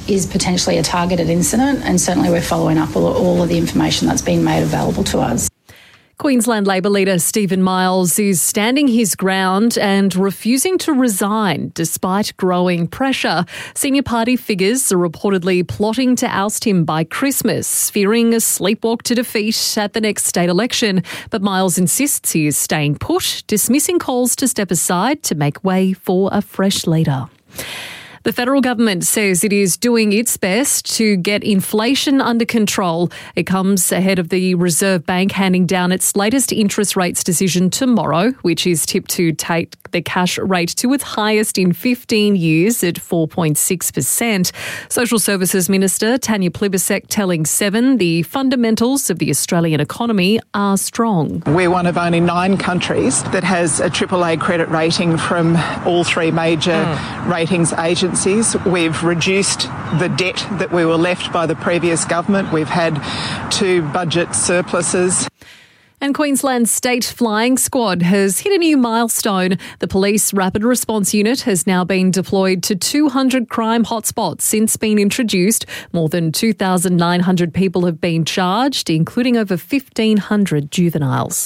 is potentially a targeted incident, and certainly we're following up all of the information that's been made available to us. Queensland Labor leader Stephen Miles is standing his ground and refusing to resign despite growing pressure. Senior party figures are reportedly plotting to oust him by Christmas, fearing a sleepwalk to defeat at the next state election. But Miles insists he is staying put, dismissing calls to step aside to make way for a fresh leader. The federal government says it is doing its best to get inflation under control. It comes ahead of the Reserve Bank handing down its latest interest rates decision tomorrow, which is tipped to take the cash rate to its highest in 15 years at 4.6%. Social Services Minister Tanya Plibersek telling Seven the fundamentals of the Australian economy are strong. We're one of only 9 countries that has a AAA credit rating from all 3 major ratings agencies. We've reduced the debt that we were left by the previous government. We've had 2 budget surpluses. And Queensland's State Flying Squad has hit a new milestone. The Police Rapid Response Unit has now been deployed to 200 crime hotspots since being introduced. More than 2,900 people have been charged, including over 1,500 juveniles.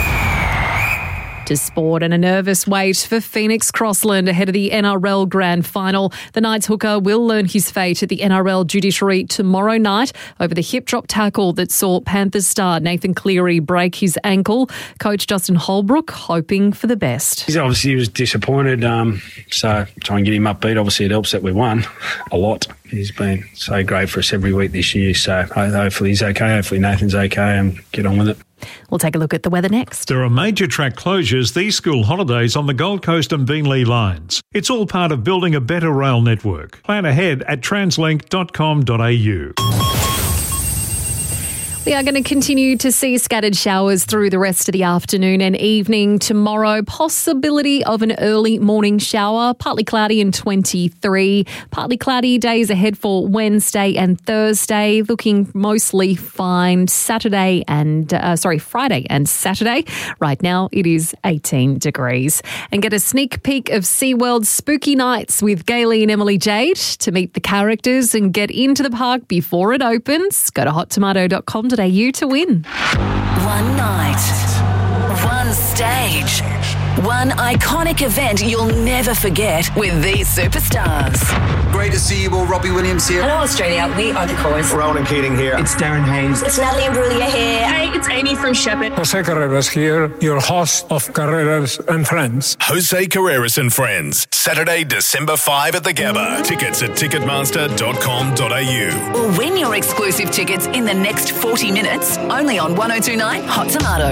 To sport, and a nervous wait for Phoenix Crossland ahead of the NRL Grand Final. The Knights hooker will learn his fate at the NRL judiciary tomorrow night over the hip drop tackle that saw Panthers star Nathan Cleary break his ankle. Coach Justin Holbrook hoping for the best. He was disappointed, so try and get him upbeat. Obviously it helps that we won a lot. He's been so great for us every week this year, so hopefully he's okay, hopefully Nathan's okay, and get on with it. We'll take a look at the weather next. There are major track closures these school holidays on the Gold Coast and Beenleigh lines. It's all part of building a better rail network. Plan ahead at translink.com.au. We are going to continue to see scattered showers through the rest of the afternoon and evening tomorrow. Possibility of an early morning shower, partly cloudy in 23. Partly cloudy days ahead for Wednesday and Thursday, looking mostly fine Friday and Saturday. Right now it is 18 degrees. And get a sneak peek of SeaWorld's spooky nights with Gayley and Emily Jade to meet the characters and get into the park before it opens. Go to hottomato.com.au to win. One night, one stage, one iconic event you'll never forget with these superstars. Great to see you all. Robbie Williams here. Hello, Australia. We are the Chorus. Ronan Keating here. It's Darren Hayes. It's Natalie Imbruglia here. Hey, it's Amy from Shepherd. Jose Carreras here, your host of Carreras and Friends. Jose Carreras and Friends. Saturday, December 5 at the Gabba. Tickets at ticketmaster.com.au. Or win your exclusive tickets in the next 40 minutes, only on 1029 Hot Tomato.